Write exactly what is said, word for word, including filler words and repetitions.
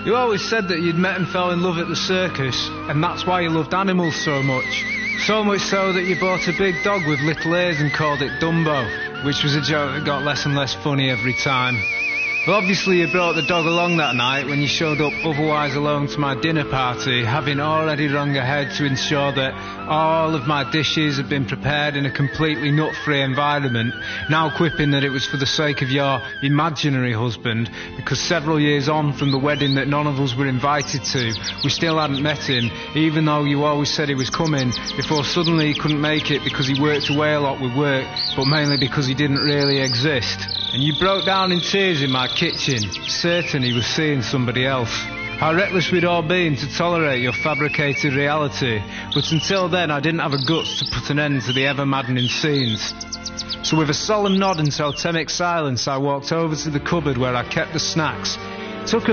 You always said that you'd met and fell in love at the circus, and that's why you loved animals so much. So much so that you bought a big dog with little ears and called it Dumbo, which was a joke that got less and less funny every time. Well, obviously you brought the dog along that night when you showed up otherwise alone to my dinner party, having already rung ahead to ensure that all of my dishes had been prepared in a completely nut-free environment, now quipping that it was for the sake of your imaginary husband, because several years on from the wedding that none of us were invited to, we still hadn't met him, even though you always said he was coming, before suddenly he couldn't make it because he worked away a lot with work, but mainly because he didn't really exist. And you broke down in tears in my kitchen, certain he was seeing somebody else. How reckless we'd all been to tolerate your fabricated reality, but until then I didn't have the guts to put an end to the ever-maddening scenes. So with a solemn nod and totemic silence I walked over to the cupboard where I kept the snacks,